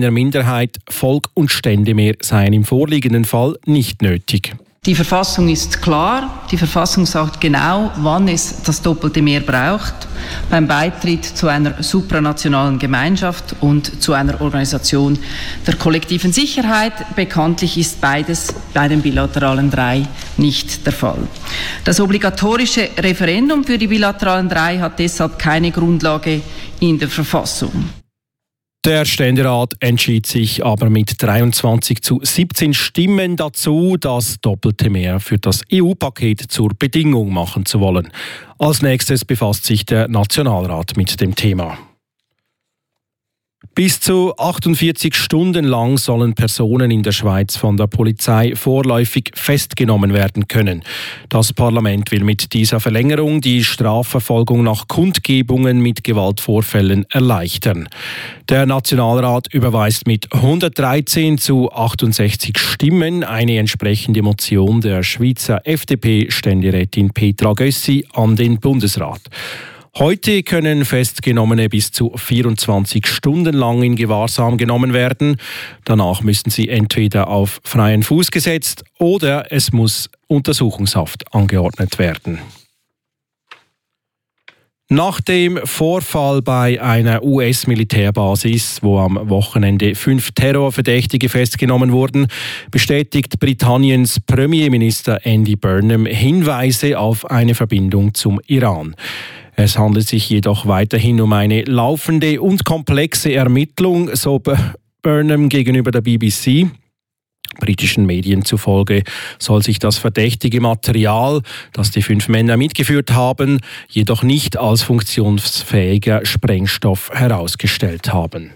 der Minderheit Volk und Ständemehr seien im vorliegenden Fall nicht nötig. Die Verfassung ist klar. Die Verfassung sagt genau, wann es das doppelte Mehr braucht. Beim Beitritt zu einer supranationalen Gemeinschaft und zu einer Organisation der kollektiven Sicherheit. Bekanntlich ist beides bei den bilateralen 3 nicht der Fall. Das obligatorische Referendum für die bilateralen 3 hat deshalb keine Grundlage in der Verfassung. Der Ständerat entschied sich aber mit 23:17 Stimmen dazu, das doppelte Mehr für das EU-Paket zur Bedingung machen zu wollen. Als nächstes befasst sich der Nationalrat mit dem Thema. Bis zu 48 Stunden lang sollen Personen in der Schweiz von der Polizei vorläufig festgenommen werden können. Das Parlament will mit dieser Verlängerung die Strafverfolgung nach Kundgebungen mit Gewaltvorfällen erleichtern. Der Nationalrat überweist mit 113:68 Stimmen eine entsprechende Motion der Schweizer FDP-Ständerätin Petra Gössi an den Bundesrat. Heute können Festgenommene bis zu 24 Stunden lang in Gewahrsam genommen werden. Danach müssen sie entweder auf freien Fuß gesetzt oder es muss Untersuchungshaft angeordnet werden. Nach dem Vorfall bei einer US-Militärbasis, wo am Wochenende 5 Terrorverdächtige festgenommen wurden, bestätigt Britanniens Premierminister Andy Burnham Hinweise auf eine Verbindung zum Iran. Es handelt sich jedoch weiterhin um eine laufende und komplexe Ermittlung, so Burnham gegenüber der BBC. Britischen Medien zufolge soll sich das verdächtige Material, das die 5 Männer mitgeführt haben, jedoch nicht als funktionsfähiger Sprengstoff herausgestellt haben.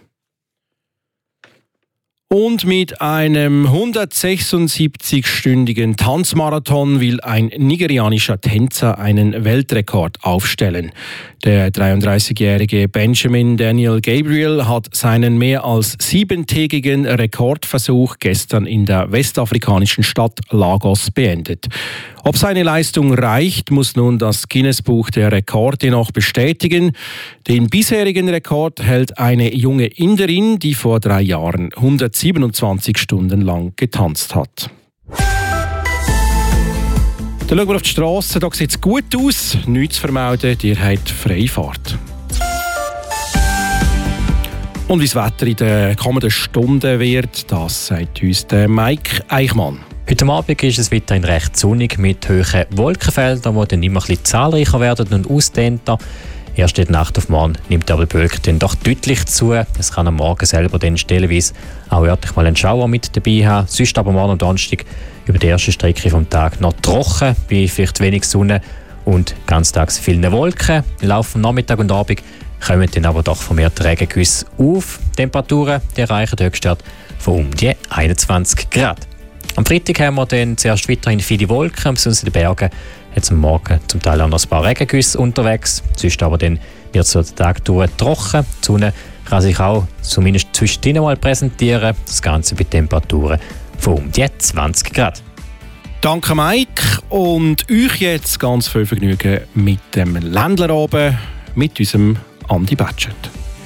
Und mit einem 176-stündigen Tanzmarathon will ein nigerianischer Tänzer einen Weltrekord aufstellen. Der 33-jährige Benjamin Daniel Gabriel hat seinen mehr als 7-tägigen Rekordversuch gestern in der westafrikanischen Stadt Lagos beendet. Ob seine Leistung reicht, muss nun das Guinness-Buch der Rekorde noch bestätigen. Den bisherigen Rekord hält eine junge Inderin, die vor 3 Jahren 127 Stunden lang getanzt hat. Dann schauen wir auf die Strasse. Da sieht es gut aus. Nichts zu vermelden, ihr habt Freifahrt. Und wie das Wetter in den kommenden Stunden wird, das sagt uns der Mike Eichmann. Heute Abend ist es weiterhin recht sonnig mit hohen Wolkenfeldern, die dann immer ein bisschen zahlreicher werden und ausdehnter. Erst in der Nacht auf morgen nimmt aber die Wolke dann doch deutlich zu. Es kann am Morgen selber dann stellenweise auch örtlich mal einen Schauer mit dabei haben. Sonst aber morgen und Donnerstag über die erste Strecke vom Tag noch trocken, bei vielleicht wenig Sonne und ganztags vielen Wolken. Im Laufe des Nachmittag und Abend kommen dann aber doch vermehrt Regengüsse auf. Temperaturen erreichen den Höchstwert von um die 21 Grad. Am Freitag haben wir dann zuerst weiterhin viele Wolken, besonders in den Bergen. Jetzt am Morgen zum Teil auch noch ein paar Regengüsse unterwegs. Sonst aber dann wird es so den Tag durch trocken. Die Sonne kann sich auch zumindest zwischendrin mal präsentieren. Das Ganze bei Temperaturen von um die 20 Grad. Danke Mike und euch jetzt ganz viel Vergnügen mit dem Ländlerabend mit unserem Andi Batschet.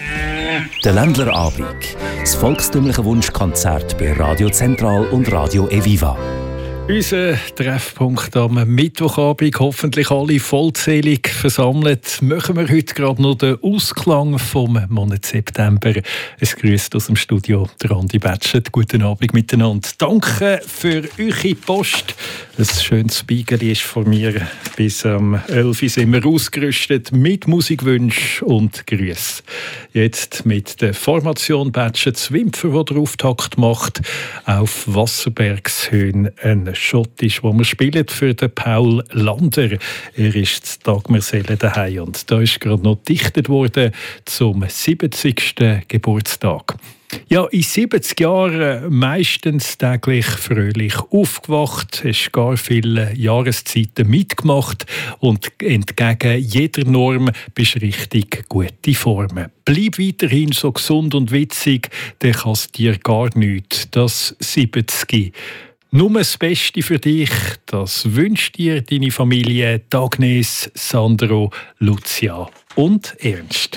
Der Ländlerabend. Das volkstümliche Wunschkonzert bei Radio Zentral und Radio Eviva. Unser Treffpunkt am Mittwochabend, hoffentlich alle vollzählig versammelt, machen wir heute gerade noch den Ausklang vom Monat September. Es grüßt aus dem Studio der Andi Batschet. Guten Abend miteinander. Danke für eure Post. Ein schönes Spiegel ist von mir. Bis am 11 Uhr sind wir ausgerüstet mit Musikwünschen und Grüßen. Jetzt mit der Formation Batschet Wimpfer, die den Auftakt macht, auf Wasserbergshöhen ein Schottisch, wo wir spielen für den Paul Lander. Er ist zu Dagmersellen daheim und da ist gerade noch gedichtet worden zum 70. Geburtstag. Ja, in 70 Jahren meistens täglich fröhlich aufgewacht, hast gar viele Jahreszeiten mitgemacht und entgegen jeder Norm bist richtig gute Form. Bleib weiterhin so gesund und witzig, dann kann es dir gar nichts, das 70. Nur das Beste für dich, das wünscht dir deine Familie Agnes, Sandro, Lucia und Ernst.